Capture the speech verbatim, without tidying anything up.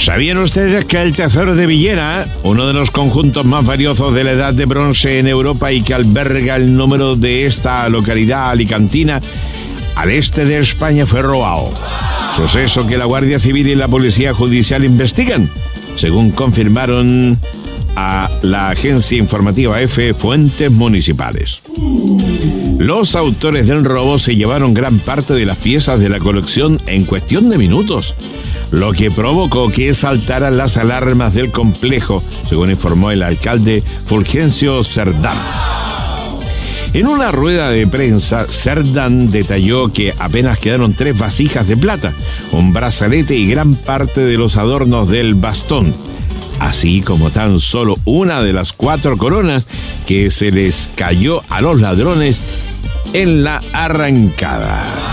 ¿Sabían ustedes que el Tesoro de Villena, uno de los conjuntos más valiosos de la Edad de Bronce en Europa y que alberga el número de esta localidad alicantina, al este de España, fue robado? Suceso que la Guardia Civil y la Policía Judicial investigan, según confirmaron a la agencia informativa EFE fuentes municipales. Los autores del robo se llevaron gran parte de las piezas de la colección en cuestión de minutos, lo que provocó que saltaran las alarmas del complejo, según informó el alcalde Fulgencio Cerdán. En una rueda de prensa, Cerdán detalló que apenas quedaron tres vasijas de plata, un brazalete y gran parte de los adornos del bastón, así como tan solo una de las cuatro coronas que se les cayó a los ladrones en la arrancada.